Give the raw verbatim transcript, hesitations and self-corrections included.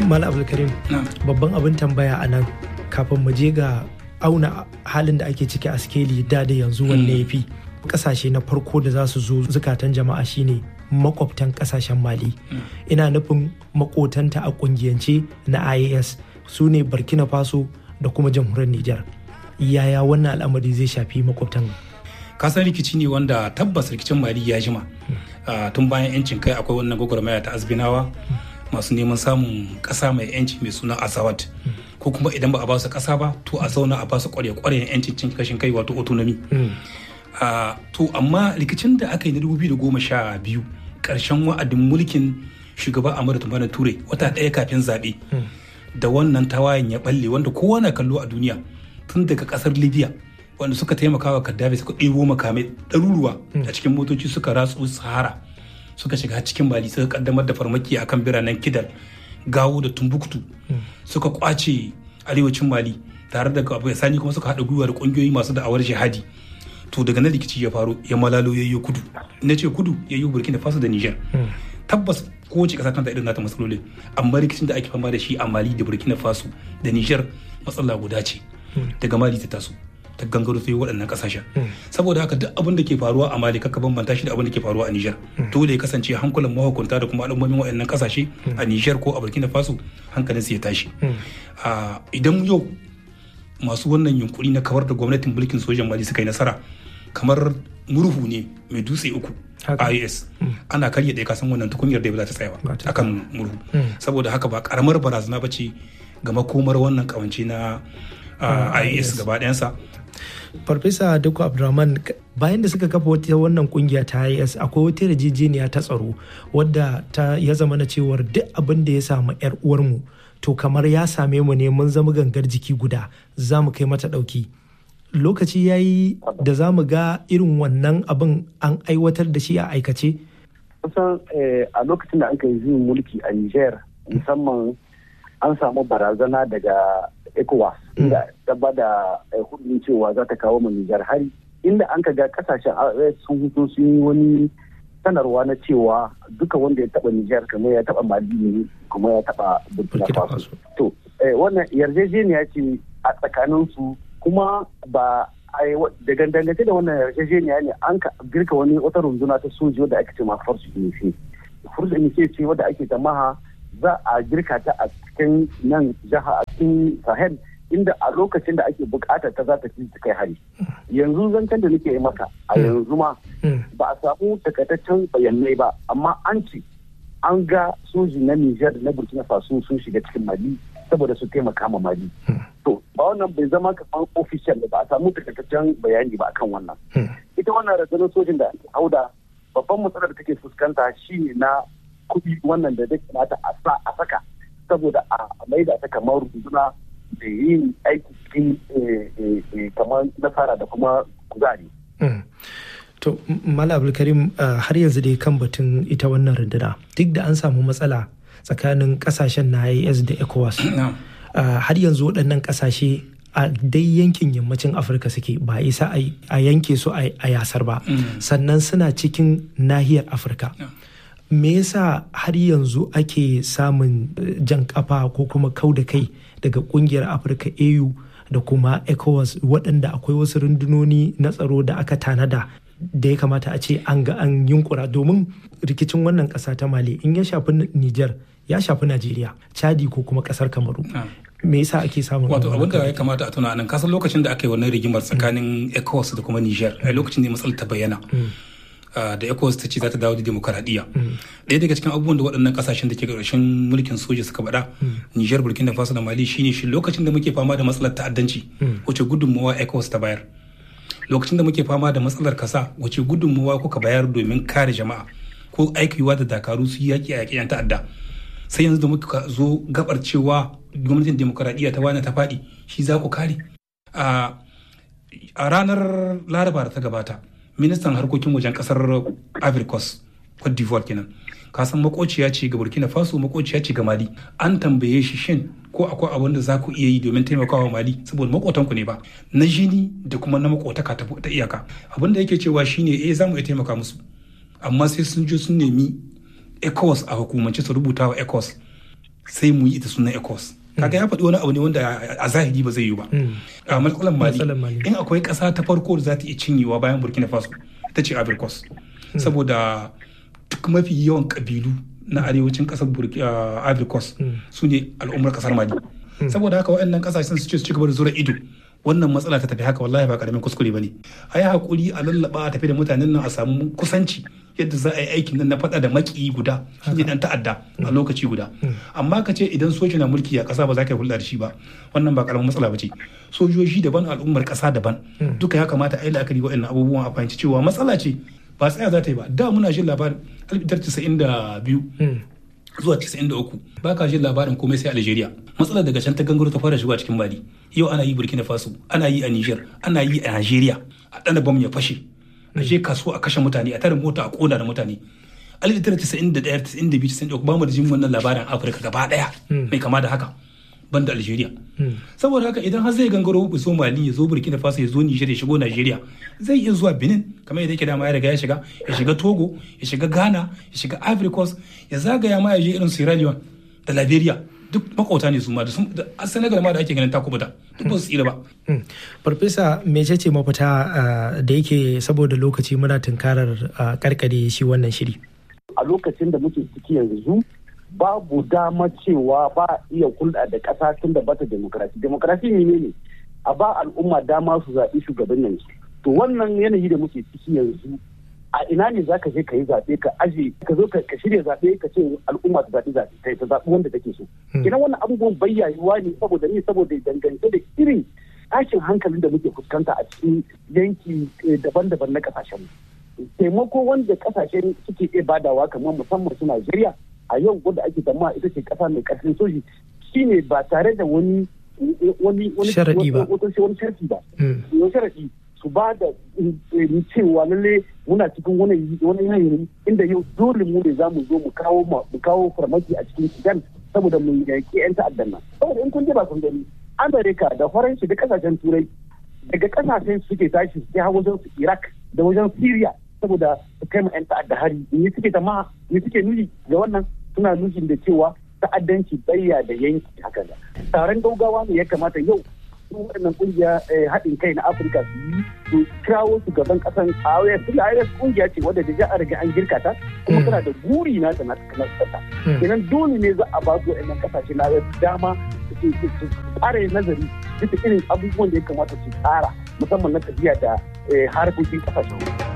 Malam Abdulkarim, babban abin tambaya a nan kafin mu je ga auna halin da ake ciki a skeli da da yanzu wanne ya fi. Kasashe na farko da za su zo zukatan jama'a shine makwabtan kasashen Mali. Ina nufin makotanta a kungiyance na I A S su ne Burkina Faso da kuma jamhuriyar Nijar. Yaya wannan al'amari zai shafi makwabtan? Kasan rikici ne wanda tabbas rikicin Mali ya jima. Tun bayan yancin kai akwai wannan gwagwarmaya ta Azbinawa masu neman samun kasa mai yanci mai suna Azawad. Ko kuma idan ba a ba su kasa ba to a zauna a ba su kwarya-kwaryan yancin cin kashin kai wato autonomy. Uh, to amma rikicin da aka yi na dubu biyu da goma sha biyu ƙarshen wa'adin mulkin shugaba Ahmadu Tumani Ture wata ɗaya kafin zaɓe mm. da wannan tawayen ya balle wanda kowa na kallo a duniya tun daga ƙasar Libya wanda suka taimaka wa Gaddafi suka ɗebo makamai ɗaruruwa mm. a cikin motoci suka ratsu Sahara suka shiga cikin Mali suka kaddamar da farmaki akan biranen Kidal, Gawo da Tumbuktu mm. suka kwace arewacin Mali tare da Abu Sani kuma suka haɗa gwiwa da ƙungiyoyi masu da'awar jihadi. To daga nan rikici ya faru ya malalo ya yi kudu na ce kudu ya yi Burkina Faso da Niger tabbas kowace kasa tana da irin nata matsaloli amma rikicin da ake fama da shi a Mali da Burkina Faso da Niger matsala guda ce daga Mali ta taso ta gangaro sai waɗannan kasashen saboda haka duk abin da ke faruwa a Mali kaka bambanta shi da abin da ke faruwa a Niger dole ya kasance hankulan mahukunta da kuma al'ummomin waɗannan kasashe a Niger ko a Burkina Faso hankalin su ya tashi idan yau masu wannan yunkuri na kawar da gwamnatin mulkin sojan Mali suka yi nasara kamar murhu ne mai dutse uku I A S ana karya ɗaya kasan wannan tukunyar da ba za ta tsaya ba akan murhu saboda haka ba karamar barazana ba ce ga makomar wannan kawance na I A S gaba ɗayansa. Farfesa Dukku Abdurrahman, bayan da suka kafa wata wannan kungiya ta I A S akwai wata yarjejeniya ta tsaro wadda ta ya zama na cewar duk abin da ya samu yar uwarmu to kamar ya same mu ne mun zama gangar jiki guda za mu kai mata ɗauki. Lokaci ya yi da za mu ga irin wannan abin an aiwatar da shi a aikace? Kusan a lokacin da an kai zuwa mulki a Niger musamman an samu barazana daga ECOWAS inda ta ba da hudun cewa za ta kawo mu Niger hari inda an ka ga kasashen sun hutu sun yi wani sanarwa na cewa duka wanda ya taba Niger kamar ya taba Mali ne kuma ya taba Burkina Faso. To wannan yarjejeniya ce a tsakaninsu kuma ba da dangance da wannan yarjejeniya ne an ka girka wani wata runduna ta soji wadda ake ce ma force unifié. Force unifié ce wadda ake tamaha za a girka ta a cikin nan jiha a cikin Sahel inda a lokacin da ake bukatar ta za ta fi kai hari. Yanzu zancen da nake yi maka a yanzu ma ba a samu takaitaccen bayanai ba amma an ce an ga soji na Niger na Burkina Faso sun shiga cikin Mali saboda su taimaka ma Mali. To ba wannan bai zama kamar official ba a samu takaitaccen bayani ba akan wannan. Ita wannan rundunar sojin da ake hauda babban matsalar da take fuskanta shine na kuɗi wannan da zai kamata a sa a saka saboda a maida ta kamar runduna da yin aiki cikin kamar nasara da kuma kuzari. To Malam Abdulkarim har yanzu dai kan batun ita wannan runduna duk da an samu matsala tsakanin kasashen na I A S da ECOWAS. Har yanzu waɗannan kasashe a dai yankin yammacin Afirka suke ba isa a yanke su a yasar ba sannan suna cikin nahiyar Afirka. Me yasa har yanzu ake samun jan kafa ko kuma kau da kai daga kungiyar Afirka A U da kuma ECOWAS waɗanda akwai wasu rundunoni na tsaro da aka tanada da ya kamata a ce an ga an yunkura domin rikicin wannan ƙasa ta Mali in ya shafi Niger ya shafi Najeriya, Chadi ko kuma ƙasar Kamaru. Me yasa ake samun wato abin da ya kamata a tuna nan kasan lokacin da aka yi wannan rigimar tsakanin ECOWAS da kuma Niger a lokacin ne matsalar ta bayyana. Da ECOWAS ta ce za ta dawo da demokaradiyya. Ɗaya daga cikin abubuwan da waɗannan ƙasashen da ke ƙarshen mulkin soja suka faɗa Niger, Burkina Faso da Mali shine shi lokacin da muke fama da matsalar ta'addanci wace gudunmawa ECOWAS ta bayar. Lokacin da muke fama da matsalar kasa wace gudunmawa kuka bayar domin kare jama'a ko aikiwa da dakaru su yaƙi a yaƙi 'yan ta'adda. Sai yanzu da muka zo gabar cewa gwamnatin demokaradiyya ta wani ta faɗi shi za ku kare. A ranar Laraba da ta gabata ministan harkokin wajen kasar Ivory Coast, Cote d'Ivoire kenan, kasan makociya ce ga Burkina Faso, makociya ce ga Mali. An tambaye shi shin ko akwai abin da za ku iya yi domin taimakawa Mali saboda makotanku ne ba na jini da kuma na makotaka ta iyaka. Abin da yake cewa shine eh za mu iya taimaka musu amma sai sun je sun nemi ECOWAS a hukumance su rubuta wa ECOWAS sai mu yi ita sunan ECOWAS. Kaga ya faɗi wani abu ne wanda a zahiri ba zai yi ba. A matsalar Mali in akwai ƙasa ta farko da za ta iya cinyewa bayan Burkina Faso ita ce Ivory Coast. Saboda duk mafi yawan ƙabilu na arewacin ƙasar Ivory Coast su ne al'ummar ƙasar Mali. Saboda haka waɗannan ƙasashen su ce su ci gaba da zura ido wannan matsala ta tafi haka wallahi ba karamin kuskure bane. A yi hakuri a lallaba a tafi da mutanen nan a samu kusanci yadda za a yi aikin nan na faɗa da maki guda shi ne dan ta'adda a lokaci guda. Amma ka ce idan soja na mulki a ƙasa ba za ka yi hulɗa da shi ba wannan ba karamin matsala ba ce. Sojoji daban al'ummar ƙasa daban duka ya kamata a yi la'akari waɗannan abubuwan a fahimci cewa matsala ce ba tsaya za ta yi ba. Da muna jin labarin alif tara casa'in da biyu zuwa casa'in da uku ba ka jin labarin komai sai Algeria. Matsalar daga can ta gangaro ta fara shiga cikin Mali. Yau ana yi Burkina Faso, ana yi a Niger, ana yi a Nigeria. A ɗana bam ya fashe. A je kasuwa a kashe mutane, a tare mota a koda da mutane. alif tara casa'in da ɗaya, casa'in da biyu, casa'in da uku ba mu da jin wannan labarin Afirka gaba ɗaya mai kama da haka. Banda Algeria. Saboda haka idan har zai gangaro ya zo Mali, ya zo Burkina Faso, ya zo Niger, ya shigo Nigeria, zai iya zuwa Benin kamar yadda yake dama ya riga ya shiga, ya shiga Togo, ya shiga Ghana, ya shiga Ivory Coast, ya zagaya ma ya je irin Sierra Leone da Liberia. Duk makauta ne su ma da Senegal ma da ake ganin takubuta duk ba su tsira ba. Farfesa mece ce mafita da yake saboda lokaci muna tunkarar karkare shi wannan shiri? A lokacin da muke ciki yanzu babu dama cewa ba iya hulɗa da ƙasa tun da bata demokrasi. Demokrasi ne ne a ba al'umma dama su zaɓi shugabannin su. To wannan yanayi da muke ciki yanzu a ina ne za ka je ka yi zaɓe ka aje ka zo ka shirya zaɓe ka ce al'umma ta zaɓi zaɓe kai ta zaɓi wanda take so. Kenan wannan abubuwan bayyayuwa ne saboda ne saboda dangance da irin tashin hankalin da muke fuskanta a cikin yanki daban-daban na ƙasashen mu. Taimako wanda ƙasashen suke iya badawa kamar musamman su Najeriya a yau wanda ake zama ita ce ƙasa mai ƙarfin soji shine ba tare da wani wani wani sharadi ba. Wani sharadi ba. Wani sharadi su ba da cewa lalle muna cikin wani yanayi inda yau dole mu ne za mu zo mu kawo mu kawo farmaki a cikin Sudan saboda mu yaƙi 'yan ta'addan nan. Saboda in kun je ba kun gani Amerika da Faransa da kasashen Turai daga kasashen suke tashi sai har wajen su Iraq da wajen Syria saboda su kai ma 'yan ta'adda hari. Ni suke ta ma ni suke nuni ga wannan suna nufin da cewa ta'addanci bayya da yanki haka da. Taron gaugawa ne ya kamata yau waɗannan kungiya haɗin kai na Afirka su yi su kirawo su gaban ƙasan A O S. A O S kungiya ce wadda da a riga an girka ta kuma tana da guri na ta na ƙasa. Kenan dole ne za a ba su waɗannan ƙasashe na A O S dama su tsara nazari bisa irin abubuwan da ya kamata su tsara musamman na tafiya da harkokin ƙasashen.